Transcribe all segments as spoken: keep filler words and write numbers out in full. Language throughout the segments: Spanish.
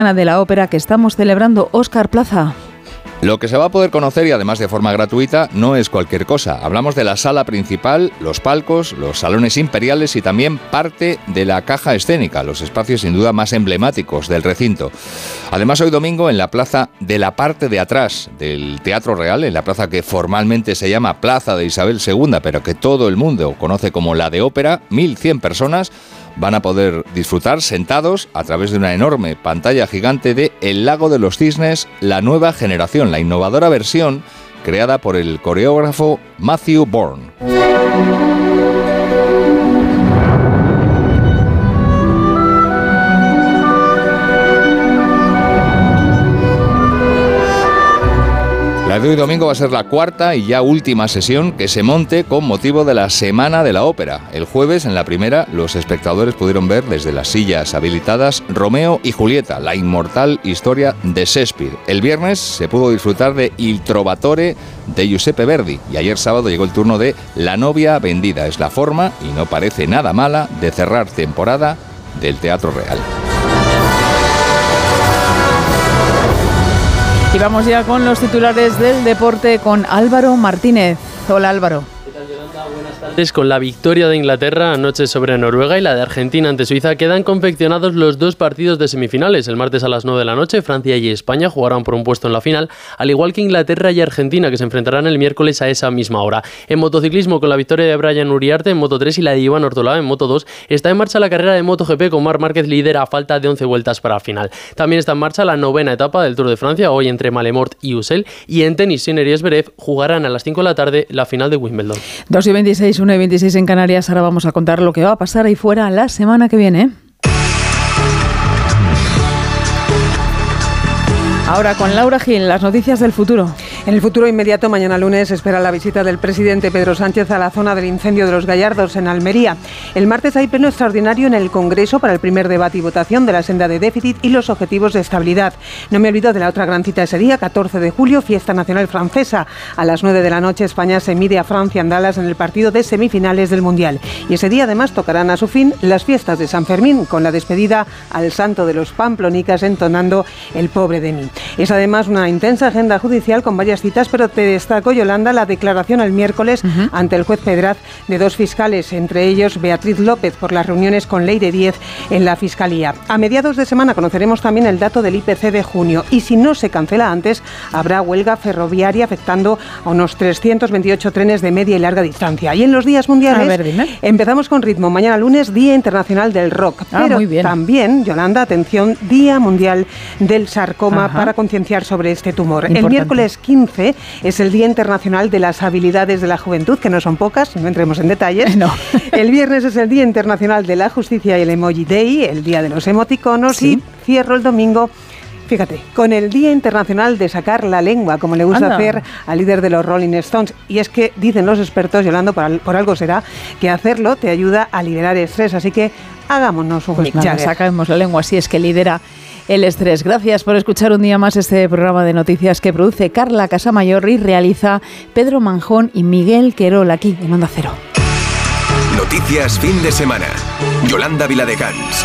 de la ópera que estamos celebrando. Óscar Plaza. Lo que se va a poder conocer, y además de forma gratuita, no es cualquier cosa. Hablamos de la sala principal, los palcos, los salones imperiales y también parte de la caja escénica, los espacios sin duda más emblemáticos del recinto. Además, hoy domingo, en la plaza de la parte de atrás del Teatro Real, en la plaza que formalmente se llama Plaza de Isabel segunda, pero que todo el mundo conoce como la de Ópera, mil cien personas van a poder disfrutar sentados a través de una enorme pantalla gigante de El Lago de los Cisnes, la nueva generación, la innovadora versión creada por el coreógrafo Matthew Bourne. La de hoy domingo va a ser la cuarta y ya última sesión que se monte con motivo de la Semana de la Ópera. El jueves, en la primera, los espectadores pudieron ver desde las sillas habilitadas Romeo y Julieta, la inmortal historia de Shakespeare. El viernes se pudo disfrutar de Il Trovatore de Giuseppe Verdi y ayer sábado llegó el turno de La novia vendida. Es la forma, y no parece nada mala, de cerrar temporada del Teatro Real. Y vamos ya con los titulares del deporte con Álvaro Martínez. Hola, Álvaro. ¿Qué tal, Yolanda? Buenas tardes. Con la victoria de Inglaterra anoche sobre Noruega y la de Argentina ante Suiza, quedan confeccionados los dos partidos de semifinales. El martes a las nueve de la noche, Francia y España jugarán por un puesto en la final, al igual que Inglaterra y Argentina, que se enfrentarán el miércoles a esa misma hora. En motociclismo, con la victoria de Brian Uriarte en Moto tres y la de Iván Ortolá en Moto dos, está en marcha la carrera de MotoGP con Marc Márquez líder a falta de once vueltas para la final. También está en marcha la novena etapa del Tour de Francia, hoy entre Malemort y Ussel, y en tenis, Sinner y Zverev jugarán a las cinco de la tarde la final de Wimbledon. dos y veintiséis, una y veintiséis en Canarias. Ahora vamos a contar lo que va a pasar ahí fuera la semana que viene. Ahora con Laura Gil, las noticias del futuro. En el futuro inmediato, mañana lunes, se espera la visita del presidente Pedro Sánchez a la zona del incendio de Los Gallardos, en Almería. El martes hay pleno extraordinario en el Congreso para el primer debate y votación de la senda de déficit y los objetivos de estabilidad. No me olvido de la otra gran cita ese día, catorce de julio, fiesta nacional francesa. A las nueve de la noche, España se mide a Francia en Dallas en el partido de semifinales del Mundial. Y ese día, además, tocarán a su fin las fiestas de San Fermín, con la despedida al santo de los pamplonicas entonando El pobre de mí. Es además una intensa agenda judicial con varias citas, pero te destacó, Yolanda, la declaración el miércoles uh-huh. ante el juez Pedraz de dos fiscales, entre ellos Beatriz López, por las reuniones con Leire Díez en la Fiscalía. A mediados de semana conoceremos también el dato del I P C de junio y si no se cancela antes, habrá huelga ferroviaria afectando a unos trescientos veintiocho trenes de media y larga distancia. Y en los días mundiales, a ver, dime. Empezamos con ritmo. Mañana lunes, Día Internacional del Rock. Ah, pero muy bien. También, Yolanda, atención, Día Mundial del Sarcoma Ajá. para concienciar sobre este tumor. Importante. El miércoles quince es el Día Internacional de las Habilidades de la Juventud, que no son pocas, no entremos en detalles. No. El viernes es el Día Internacional de la Justicia y el Emoji Day, el Día de los Emoticonos, ¿sí? Y cierro el domingo, fíjate, con el Día Internacional de sacar la lengua, como le gusta Anda. hacer al líder de los Rolling Stones. Y es que dicen los expertos, Yolanda, por, por algo será, que hacerlo te ayuda a liberar estrés. Así que hagámonos un pues nada, sacamos la lengua, así es que lidera el estrés. Gracias por escuchar un día más este programa de noticias que produce Carla Casamayor y realiza Pedro Manjón y Miguel Querol, aquí en Onda Cero. Noticias fin de semana. Yolanda Viladecans.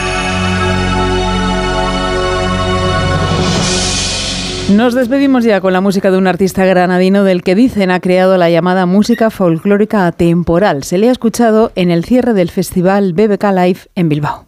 Nos despedimos ya con la música de un artista granadino del que dicen ha creado la llamada música folclórica atemporal. Se le ha escuchado en el cierre del festival B B K Live en Bilbao.